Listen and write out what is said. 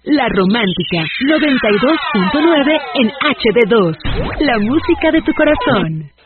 La Romántica 92.9 en HD2. La música de tu corazón.